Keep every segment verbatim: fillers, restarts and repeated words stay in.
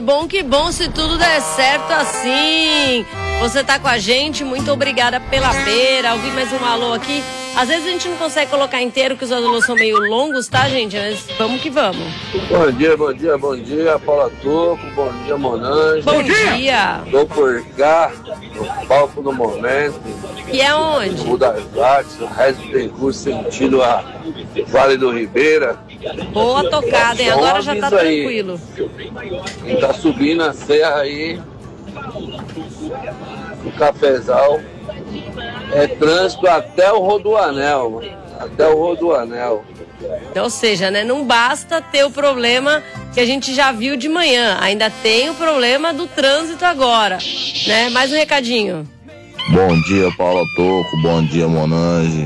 bom, que bom se tudo der certo assim. Você tá com a gente, muito obrigada pela beira. Ouvi mais um alô aqui. Às vezes a gente não consegue colocar inteiro, que os alôs são meio longos, tá, gente? Mas vamos que vamos. Bom dia, bom dia, bom dia, Paula Toco, bom dia, Monange. Bom dia. Tô por cá, no palco do momento. E é onde? O das Artes, o resto tem curso sentido a Vale do Ribeira. Boa tocada, hein? Agora já tá tranquilo. Quem tá subindo a serra aí, o Cafezal, é trânsito até o Rodoanel, até o Rodoanel. Ou seja, né, não basta ter o problema que a gente já viu de manhã, ainda tem o problema do trânsito agora, né? Mais um recadinho. Bom dia, Paula Toco, bom dia, Monange.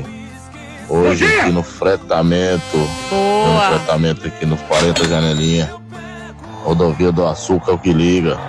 Hoje aqui no fretamento, no fretamento aqui nos quarenta Janelinha, rodovia do Açúcar é o que liga.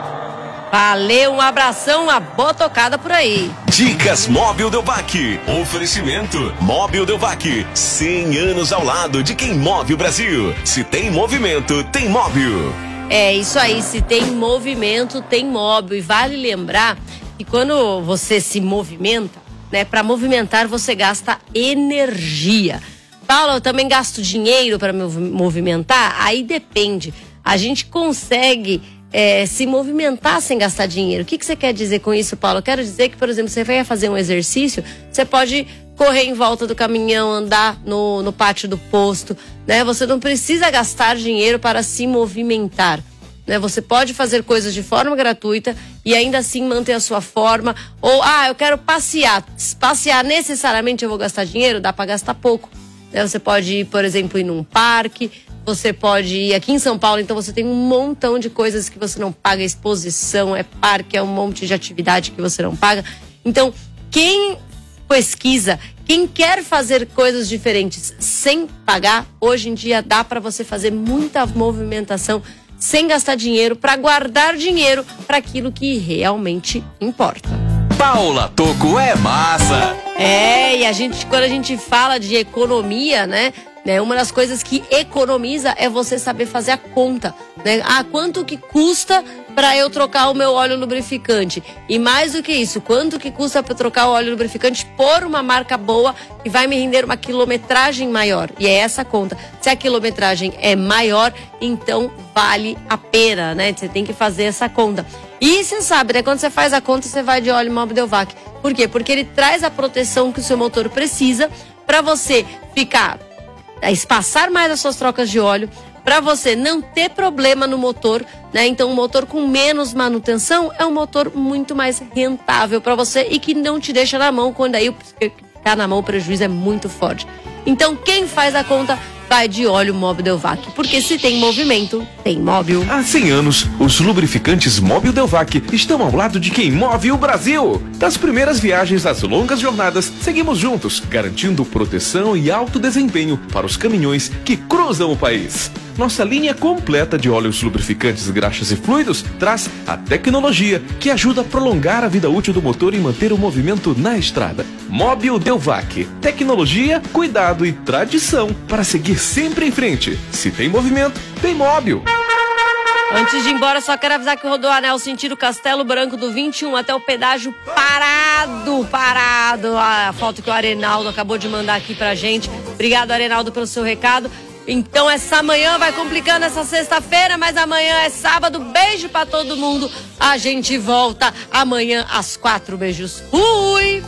Valeu, um abração, uma boa tocada por aí. Dicas Móbil Delvac. Oferecimento Móbil Delvac. cem anos ao lado de quem move o Brasil. Se tem movimento, tem móvel. É isso aí, se tem movimento, tem móvel. E vale lembrar que quando você se movimenta, né, para movimentar você gasta energia. Paula, eu também gasto dinheiro para me movimentar? Aí depende. A gente consegue É, se movimentar sem gastar dinheiro. O que, que você quer dizer com isso, Paulo? Eu quero dizer que, por exemplo, você vai fazer um exercício, você pode correr em volta do caminhão, andar no, no pátio do posto, né? Você não precisa gastar dinheiro para se movimentar, né? Você pode fazer coisas de forma gratuita e ainda assim manter a sua forma. Ou, ah, eu quero passear. Passear necessariamente eu vou gastar dinheiro? Dá para gastar pouco, né? Você pode ir, por exemplo, ir num parque. Você pode ir aqui em São Paulo, então você tem um montão de coisas que você não paga, exposição, é parque, é um monte de atividade que você não paga. Então, quem pesquisa, quem quer fazer coisas diferentes sem pagar, hoje em dia dá para você fazer muita movimentação sem gastar dinheiro, para guardar dinheiro para aquilo que realmente importa. Paula Toco é massa. É, e a gente, quando a gente fala de economia, né? Né, uma das coisas que economiza é você saber fazer a conta, né? Ah, quanto que custa para eu trocar o meu óleo lubrificante? E mais do que isso, quanto que custa para trocar o óleo lubrificante por uma marca boa que vai me render uma quilometragem maior? E é essa a conta. Se a quilometragem é maior, então vale a pena, né? Você tem que fazer essa conta. E você sabe, né? Quando você faz a conta, você vai de óleo Móbil Delvac. Por quê? Porque ele traz a proteção que o seu motor precisa para você ficar... espaçar mais as suas trocas de óleo, para você não ter problema no motor, né? Então, um motor com menos manutenção é um motor muito mais rentável para você e que não te deixa na mão, quando aí ficar na mão o prejuízo é muito forte. Então, quem faz a conta vai de óleo Móbil Delvac, porque se tem movimento, tem móvel. Há cem anos, os lubrificantes Móbil Delvac estão ao lado de quem move o Brasil. Das primeiras viagens às longas jornadas, seguimos juntos, garantindo proteção e alto desempenho para os caminhões que cruzam o país. Nossa linha completa de óleos lubrificantes, graxas e fluidos traz a tecnologia que ajuda a prolongar a vida útil do motor e manter o movimento na estrada. Móbil Delvac. Tecnologia, cuidado e tradição para seguir sempre em frente. Se tem movimento, tem móvel. Antes de ir embora, só quero avisar que o Rodoanel sentido Castelo Branco do vinte e um até o pedágio parado, parado. A foto que o Arenaldo acabou de mandar aqui pra gente. Obrigado, Arenaldo, pelo seu recado. Então essa manhã vai complicando essa sexta-feira, mas amanhã é sábado. Beijo pra todo mundo. A gente volta amanhã às quatro. Beijos. Fui!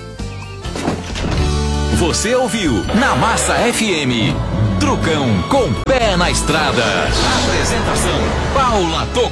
Você ouviu na Massa F M. Trucão com pé na estrada. Apresentação Paula Toco.